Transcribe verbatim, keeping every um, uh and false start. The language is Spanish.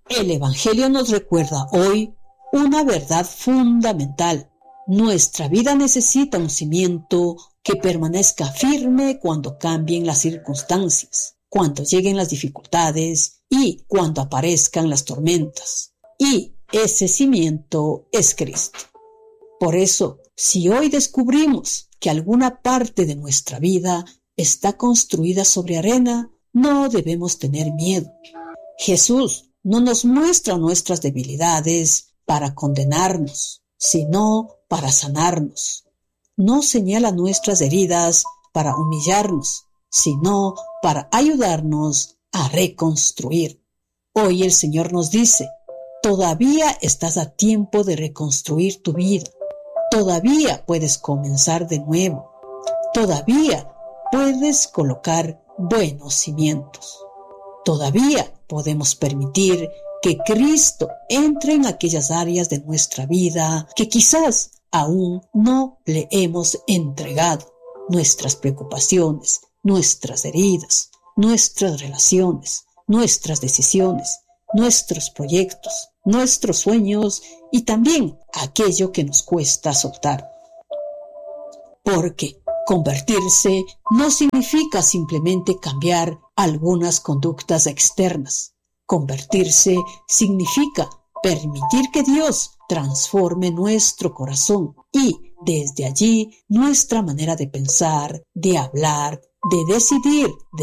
El Evangelio nos recuerda hoy una verdad fundamental. Nuestra vida necesita un cimiento que permanezca firme cuando cambien las circunstancias, cuando lleguen las dificultades y cuando aparezcan las tormentas. Y ese cimiento es Cristo. Por eso, si hoy descubrimos que alguna parte de nuestra vida está construida sobre arena, no debemos tener miedo. Jesús no nos muestra nuestras debilidades para condenarnos, sino para sanarnos. No señala nuestras heridas para humillarnos, sino para ayudarnos a reconstruir. Hoy el Señor nos dice, todavía estás a tiempo de reconstruir tu vida. Todavía puedes comenzar de nuevo. Todavía puedes colocar buenos cimientos. Todavía podemos permitir que Cristo entre en aquellas áreas de nuestra vida que quizás aún no le hemos entregado. Nuestras preocupaciones, nuestras heridas, nuestras relaciones, nuestras decisiones, nuestros proyectos, nuestros sueños y también aquello que nos cuesta soltar. Porque convertirse no significa simplemente cambiar algunas conductas externas. Convertirse significa permitir que Dios transforme nuestro corazón y desde allí nuestra manera de pensar, de hablar, de decidir, de